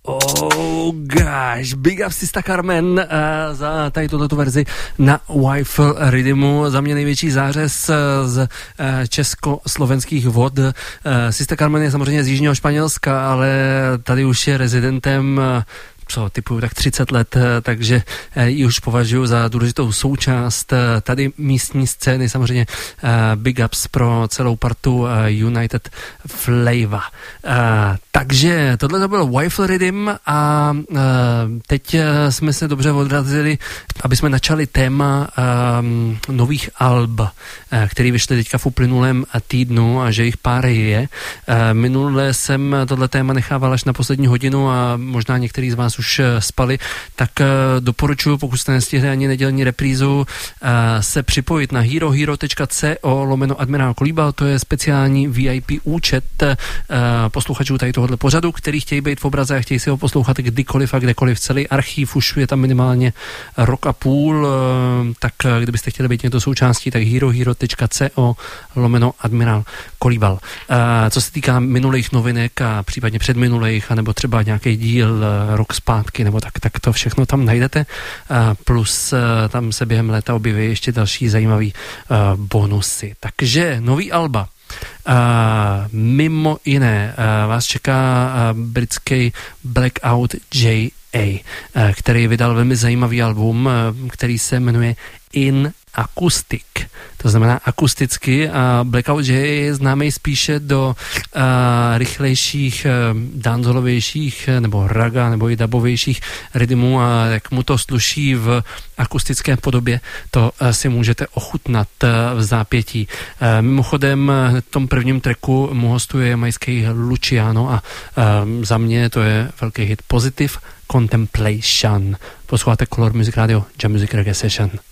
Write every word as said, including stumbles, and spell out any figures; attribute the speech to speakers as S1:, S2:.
S1: Oh gosh, big up Sista Carmen uh, za tady tuto verzi na Wi-Fi Rhythmu. Za mě největší zářez uh, z uh, československých vod. Uh, Sista Carmen je samozřejmě z jižního Španělska, ale tady už je rezidentem uh, co typuju tak třicet let, takže ji už považuji za důležitou součást tady místní scény, samozřejmě big ups pro celou partu United Flavor. Takže tohle to byl Wi-Fi Rhythm a teď jsme se dobře odrazili, aby jsme načali téma nových alb, který vyšly teďka v uplynulém týdnu a že jich pár je. Minule jsem tohle téma nechával až na poslední hodinu a možná některý z vás už spali, tak doporučuji, pokud jste nestihli ani nedělní reprízu, se připojit na herohero.co lomeno admirál Kolíbal, to je speciální V I P účet posluchačů tady tohohle pořadu, který chtějí být v obraze a chtějí si ho poslouchat kdykoliv a kdekoliv. Celý archív už je tam minimálně rok a půl, tak kdybyste chtěli být někdo součástí, tak herohero.co lomeno admirál Kolíbal. Co se týká minulých novinek a případně předminulých, anebo třeba nějaký díl rok zpátky, nebo tak, tak to všechno tam najdete. Plus tam se během léta objeví ještě další zajímavý bonusy. Takže nový alba. Uh, mimo jiné uh, vás čeká uh, britský Blackout J A, uh, který vydal velmi zajímavý album, uh, který se jmenuje In Acoustic. To znamená akusticky a Blackout J je známý spíše do uh, rychlejších, uh, dancehallovějších nebo raga nebo i dubovějších rytmů a jak mu to sluší v akustické podobě, to uh, si můžete ochutnat uh, v zápětí. Uh, mimochodem v tom prvním tracku mu hostuje majský Luciano a uh, za mě to je velký hit Positive Contemplation. Posloucháte Color Music Radio, Jam Music Reggae Session.